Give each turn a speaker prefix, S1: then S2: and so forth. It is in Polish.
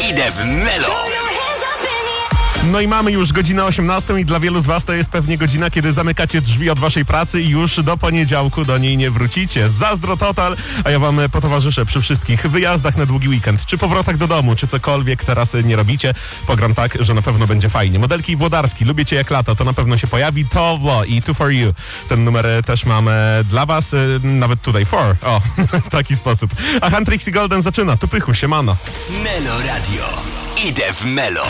S1: Idę w Melo.
S2: No i mamy już godzinę 18 i dla wielu z was to jest pewnie godzina, kiedy zamykacie drzwi od waszej pracy i już do poniedziałku do niej nie wrócicie. Zazdro total, a ja wam potowarzyszę przy wszystkich wyjazdach na długi weekend, czy powrotach do domu, czy cokolwiek teraz nie robicie. Pogram tak, że na pewno będzie fajnie. Modelki Włodarski, Lubię Cię jak lato, to na pewno się pojawi. To Wlo i Two For You. Ten numer też mamy dla was, nawet tutaj for. O, w taki sposób. A Trixie Golden zaczyna. Tu pychu, siemano.
S1: Melo Radio. Idę w Melo.